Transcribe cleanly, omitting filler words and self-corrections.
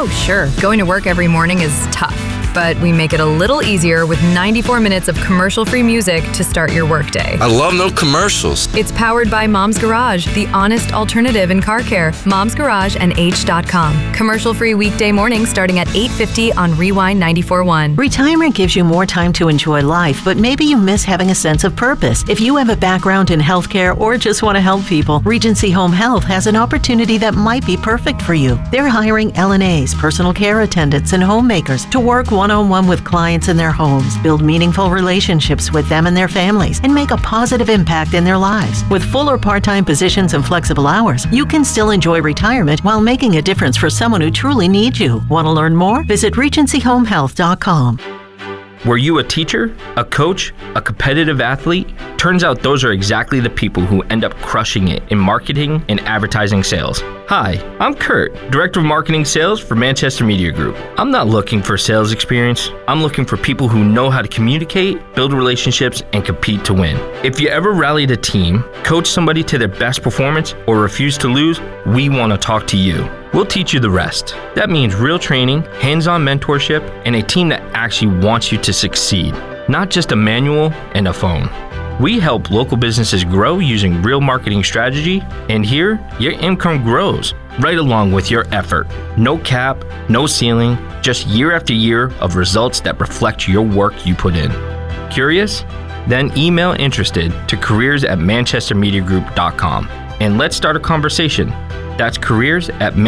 Oh, sure. Going to work every morning is tough, but we make it a little easier with 94 minutes of commercial-free music to start your workday. I love no commercials. It's powered by Mom's Garage, the honest alternative in car care. Mom's Garage and H.com. Commercial-free weekday mornings starting at 8:50 on Rewind 94.1. Retirement gives you more time to enjoy life, but maybe you miss having a sense of purpose. If you have a background in healthcare or just want to help people, Regency Home Health has an opportunity that might be perfect for you. They're hiring LNAs, personal care attendants, and homemakers to work one-on-one with clients in their homes, build meaningful relationships with them and their families, and make a positive impact in their lives. With full or part-time positions and flexible hours, you can still enjoy retirement while making a difference for someone who truly needs you. Want to learn more? Visit RegencyHomeHealth.com. Were you a teacher, a coach, a competitive athlete? Turns out those are exactly the people who end up crushing it in marketing and advertising sales. Hi, I'm Kurt, Director of Marketing Sales for Manchester Media Group. I'm not looking for sales experience. I'm looking for people who know how to communicate, build relationships, and compete to win. If you ever rallied a team, coached somebody to their best performance, or refused to lose, we want to talk to you. We'll teach you the rest. That means real training, hands-on mentorship, and a team that actually wants you to succeed, not just a manual and a phone. We help local businesses grow using real marketing strategy, and here, your income grows right along with your effort. No cap, no ceiling, just year after year of results that reflect your work you put in. Curious? Then email interested to careers@manchestermediagroup.com and let's start a conversation. That's careers@